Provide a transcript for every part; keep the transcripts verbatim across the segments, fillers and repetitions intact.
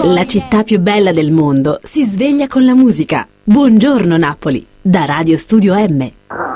La città più bella del mondo si sveglia con la musica. Buongiorno Napoli, da Radio Studio M.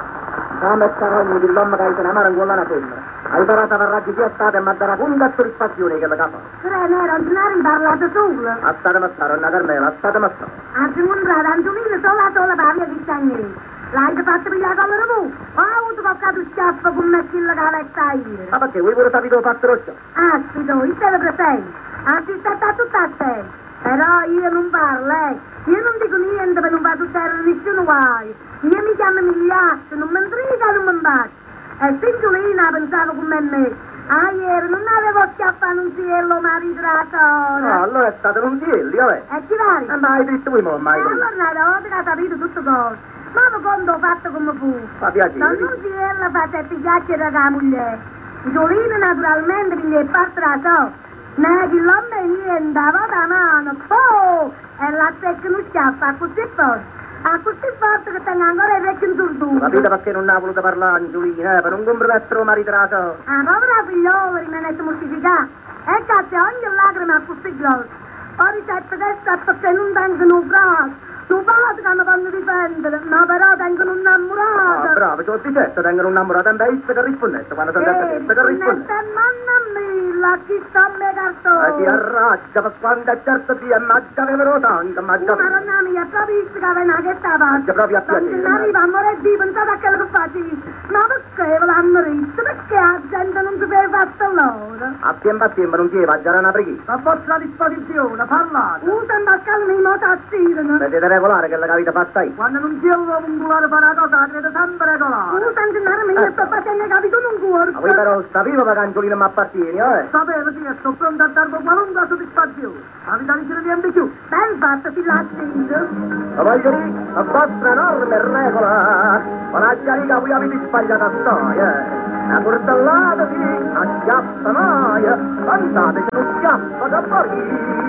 Come starogni dell'uomo che hai una mano in quella una femmina. Hai parlato per raggi di estate e mi darà punta soddisfazione che la capa. Cremera, non hai parlato solo. A state mazzare, una Carmela, a state mazzare. Anzi, un bravo, Angiolino, sola sola parla di stagnere. L'hai fatto pigliare con la tu. Ho avuto qualche schiaffo con me che la caletta ieri. Ma perché? Vuoi pure sapere fatto lo schiaffo? Ah, sì, tu, io te lo preferisco. Anzi, sta tutta a te. Però io non parlo, eh. Io non dico niente per non far succedere nessuno guai. Io mi chiamo Migliaccio, non mi intriga, non mi bacio. E Cingiolina pensavo come me. Ah, ieri non avevo schiaffato un cielo, ma ritratore. No, allora è stato un cielo, vabbè. E chi vari? E ma hai detto voi, mamma, E hai detto. allora una volta che ha capito tutto cosa. Ma quando ho fatto come fu? Fa piacere. Non un cielo fate pigliacere da moglie. Giolina naturalmente piglia il parte da so. Ne chi l'ho niente, va da mano, oh! E la secca non schiaffa così forte. Ah, così forte che tengo ancora i vecchi in tortura. Capite perché non ha voluto parlare Angiolina, eh? Per non compromettere maritato. Ah, povera figliola, rimanete mortificata. E cazzo, ogni lacrima a così grossa. Ho ricette questa perché non tengono braccio. Non fate che mi fanno difendere, ma però tengono un innamorato. Ah, bravo, ci ho detto, tengono un innamorato, e beh, che rispondete quando sono detto Eh, che rispondete. mamma mia, chi sta me Ma cartone? ti arraggia, per quando è certo di maggia che vero tanto, maggia. Una donna mia, proprio visto che aveva che stava. Maggia proprio a piacere. Non arriva a morire di pensare a quello che facevi. Ma perché ve l'hanno detto? Perché la gente non sapeva fatto loro? A tempo a tempo non si va a già una preghiera. A vostra disposizione, parlate. Usa in baccalmi in moto a sirene. Vedete regolare che la capita fatta io. Quando non si vuole ungulare fare una cosa, la dovete sempre regolare. Usa in genere mia, sto facendo capito un cuore. Ma voi però sta vivo che Angiolina mi appartiene, eh? Sapete che sto pronto a darvi qualunque soddisfazione. La vita non ce ne viene più. Ben fatto, si l'ha sentito. Lo voglio dire, la vostra enorme regola, una chiarica voi avete sbagliata storia, una portellata sì, una schiaffa noia, cantate che non schiaffa da fuori.